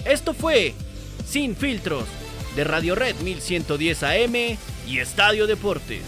Esto fue Sin Filtros de Radio Red 1110 AM y Estadio Deportes.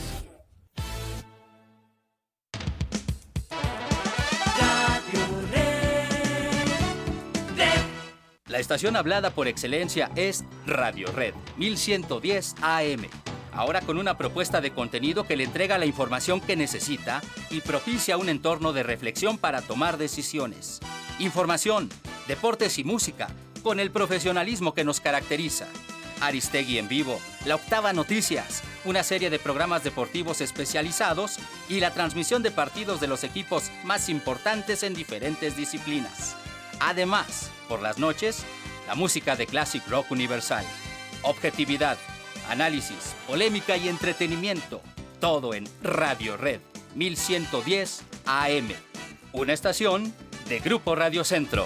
La estación hablada por excelencia es Radio Red 1110 AM. Ahora con una propuesta de contenido que le entrega la información que necesita y propicia un entorno de reflexión para tomar decisiones. Información, deportes y música con el profesionalismo que nos caracteriza. Aristegui en vivo, La Octava Noticias, una serie de programas deportivos especializados y la transmisión de partidos de los equipos más importantes en diferentes disciplinas. Además, por las noches, la música de Classic Rock Universal. Objetividad, análisis, polémica y entretenimiento. Todo en Radio Red 1110 AM. Una estación de Grupo Radio Centro.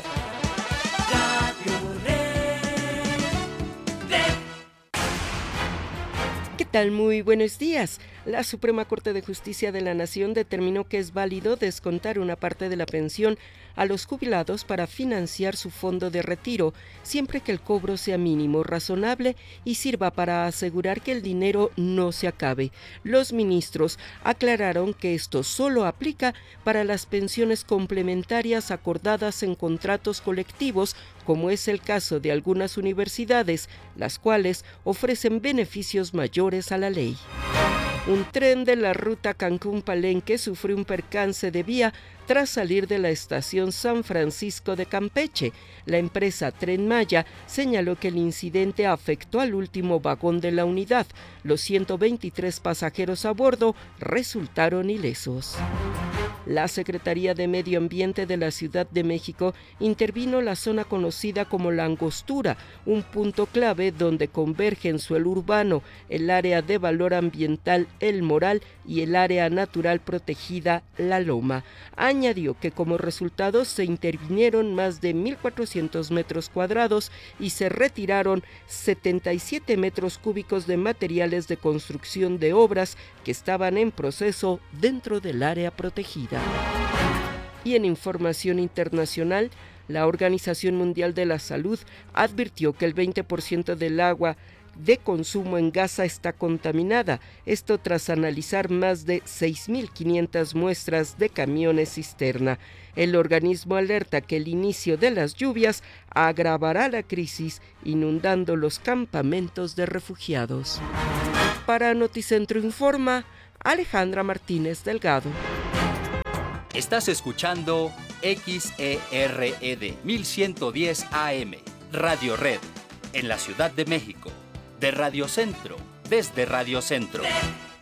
¿Qué tal? Muy buenos días. La Suprema Corte de Justicia de la Nación determinó que es válido descontar una parte de la pensión a los jubilados para financiar su fondo de retiro, siempre que el cobro sea mínimo, razonable y sirva para asegurar que el dinero no se acabe. Los ministros aclararon que esto solo aplica para las pensiones complementarias acordadas en contratos colectivos, como es el caso de algunas universidades, las cuales ofrecen beneficios mayores a la ley. Un tren de la ruta Cancún-Palenque sufrió un percance de vía tras salir de la estación San Francisco de Campeche. La empresa Tren Maya señaló que el incidente afectó al último vagón de la unidad. Los 123 pasajeros a bordo resultaron ilesos. La Secretaría de Medio Ambiente de la Ciudad de México intervino la zona conocida como La Angostura, un punto clave donde convergen suelo urbano, el área de valor ambiental El Moral y el área natural protegida La Loma. Añadió que como resultado se intervinieron más de 1,400 metros cuadrados y se retiraron 77 metros cúbicos de materiales de construcción de obras que estaban en proceso dentro del área protegida. Y en información internacional, la Organización Mundial de la Salud advirtió que el 20% del agua de consumo en Gaza está contaminada, esto tras analizar más de 6.500 muestras de camiones cisterna. El organismo alerta que el inicio de las lluvias agravará la crisis, inundando los campamentos de refugiados. Para Noticentro Informa, Alejandra Martínez Delgado. Estás escuchando XERED 1110 AM, Radio Red, en la Ciudad de México. De Radio Centro, desde Radio Centro.